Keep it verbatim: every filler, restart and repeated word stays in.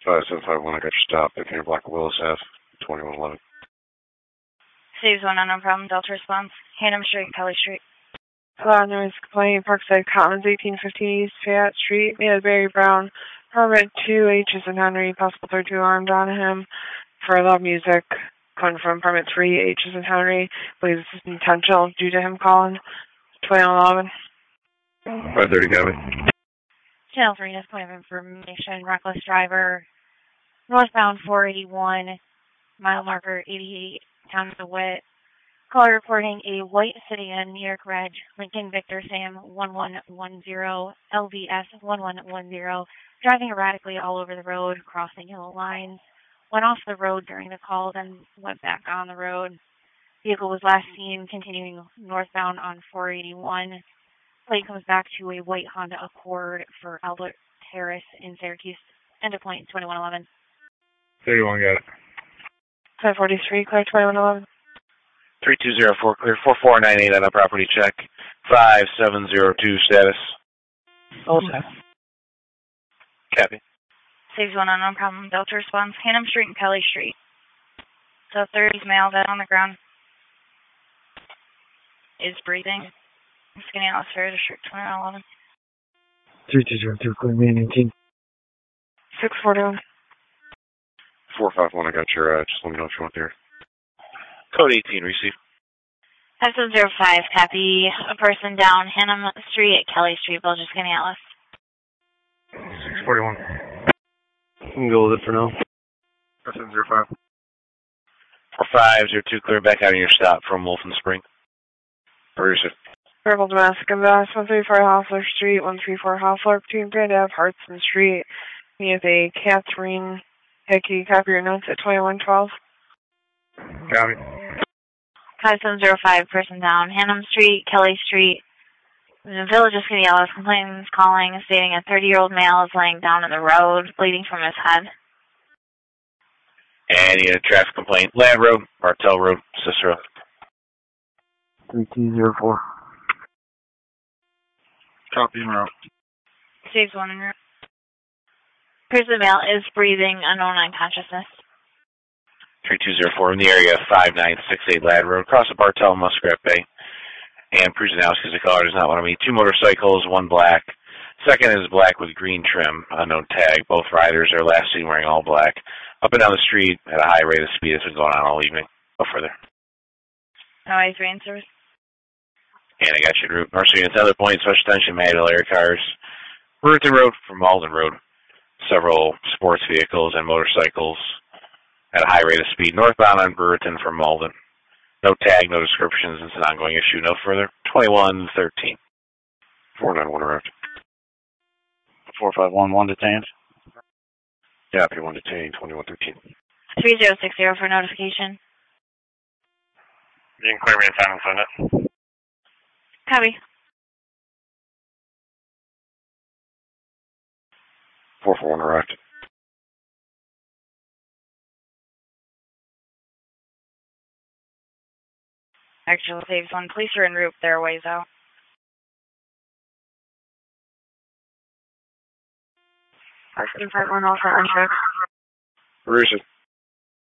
five seven five one, I got your stop. Picking your block of Willis Ave, twenty-one eleven. Saves one unknown problem, Delta response. Hannum Street, Kelly Street. Hello, noise complaint. Parkside Commons, eighteen fifteen East Fayette Street. We had Barry Brown. Permit two H's and Henry. Possible third two armed on him for loud music. Confirm permit three H's and Henry. Believes this is intentional due to him calling. twenty-one eleven. five thirty, got me. Channel three, this point of information. Reckless driver. Northbound four eighty-one. Mile marker eighty-eight. Town of DeWitt. Caller reporting a white sedan, New York Reg, Lincoln Victor Sam one one one zero, L V S one one one zero, driving erratically all over the road, crossing yellow lines. Went off the road during the call, then went back on the road. Vehicle was last seen continuing northbound on four eighty-one. Plate comes back to a white Honda Accord for Albert Terrace in Syracuse. End of point, twenty-one eleven. thirty-one, got it. five forty-three, clear twenty-one eleven. three two zero four, clear four four nine eight on a property check. five seven zero two status. Oh, sir. Copy. Saves one unknown problem, Delta response. Hannum Street and Kelly Street. So thirties male dead on the ground. Is breathing. Skinny Atmosphere District twenty-one eleven. three two zero two, clear main eighteen. six forty-one. four five one, I got your, uh, just let me know if you want there. Code eighteen, receive. five seven zero five, copy. A person down Hannum Street at Kelly Street, Belgian Skinny Atlas. six forty-one. You can go with it for now. five seven zero five. four five zero two, clear back out of your stop from Wolfen Spring. Receive. Verbal domestic invest, one three four Hoffler Street, one three four Hoffler, between Grand Ave, Hartson Street. We have a Catherine Hickey. Copy your notes at twenty-one twelve. Copy. five seven zero five, person down Hannum Street, Kelly Street. The Village of Skinny Atlas complains calling, stating a thirty-year-old male is laying down in the road, bleeding from his head. And you get a traffic complaint. Land Road, Bartell Road, Cicero. three two zero four. Copy en route. Saves one in route. Person male is breathing, unknown unconsciousness. three two zero four in the area, five nine six eight Lad Road, across the Bartell, Muskrat Bay. And Pruzanowski's the caller does not want to meet. Two motorcycles, one black. Second is black with green trim, unknown tag. Both riders are last seen wearing all black. Up and down the street at a high rate of speed. This has been going on all evening. Go further. No ice rain service. And I got you en route. North Street, another point, special attention, manual air cars. Brewerton Road from Malden Road. Several sports vehicles and motorcycles at a high rate of speed. Northbound on Brewerton from Malden. No tag, no descriptions. It's an ongoing issue. No further. twenty-one thirteen. four nine one arrived. four five one one detained. Copy, one detained, twenty-one thirteen. three zero six zero for notification. You can clear me in time and send it. Copy. four four one arrived. Actual saves one. Police are en route. They're a ways out. five seven five one, all for uncheck. Receive.